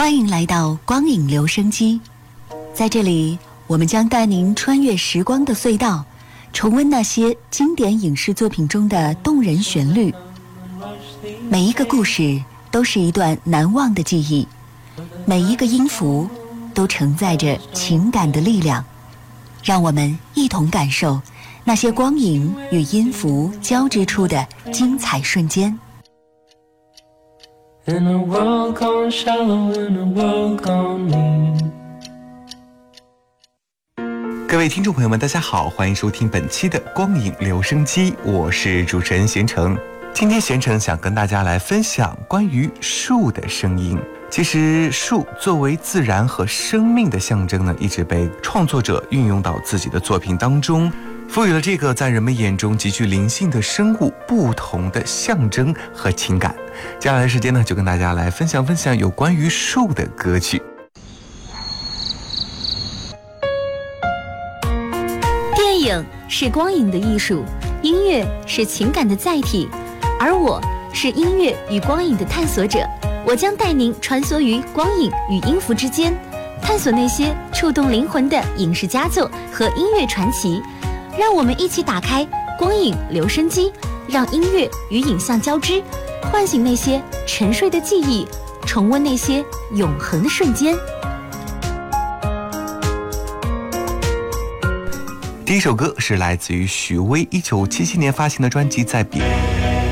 欢迎来到光影留声机，在这里我们将带您穿越时光的隧道，重温那些经典影视作品中的动人旋律。每一个故事都是一段难忘的记忆，每一个音符都承载着情感的力量。让我们一同感受那些光影与音符交织出的精彩瞬间。 In a world gone shallow, in a world gone mean。 各位听众朋友们大家好，欢迎收听本期的光影留声机，我是主持人贤成。今天贤成想跟大家来分享关于树的声音。其实树作为自然和生命的象征呢，一直被创作者运用到自己的作品当中，赋予了这个在人们眼中极具灵性的生物不同的象征和情感。接下来的时间呢，就跟大家来分享有关于树的歌曲。 电影是光影的艺术，音乐是情感的载体，而我是音乐与光影的探索者。我将带您穿梭于光影与音符之间，探索那些触动灵魂的影视佳作和音乐传奇。让我们一起打开光影留声机，让音乐与影像交织，唤醒那些沉睡的记忆，重温那些永恒的瞬间。 第一首歌是来自于许巍1977年发行的专辑《在彼